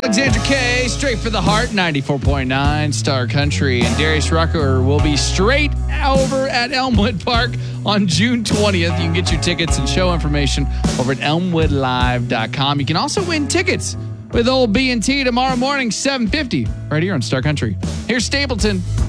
Alexandra K, straight for the heart, 94.9 Star Country. And Darius Rucker will be straight over at Elmwood Park on June 20th. You can get your tickets and show information over at elmwoodlive.com. You can also win tickets with old B&T tomorrow morning, 7:50, right here on Star Country. Here's Stapleton.